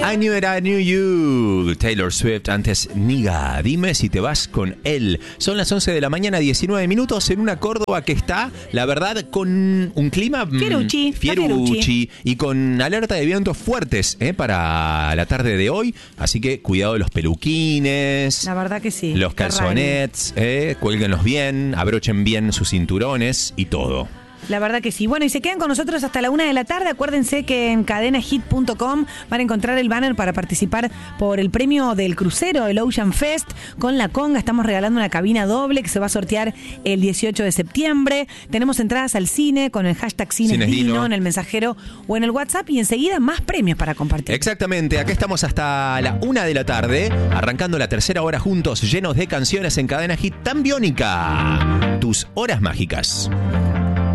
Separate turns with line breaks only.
I Knew It, I Knew You. Taylor Swift, antes Niga. Dime si te vas con él. Son las 11 de la mañana, 19 minutos en una Córdoba que está, la verdad, con un clima fieruchi y con alerta de vientos fuertes para la tarde de hoy. Así que cuidado de los peluquines.
La verdad que sí.
Los calzonets, cuélguenlos bien, abrochen bien sus cinturones y todo.
La verdad que sí. Bueno, y se quedan con nosotros hasta la 1 de la tarde. Acuérdense que en cadenahit.com van a encontrar el banner para participar por el premio del crucero, el Ocean Fest, con La Conga. Estamos regalando una cabina doble que se va a sortear el 18 de septiembre. Tenemos entradas al cine con el hashtag CinesDino en el mensajero o en el WhatsApp, y enseguida más premios para compartir.
Exactamente. Acá estamos hasta la 1 de la tarde, arrancando la tercera hora juntos, llenos de canciones en Cadena Hit tan biónica. Tus horas mágicas.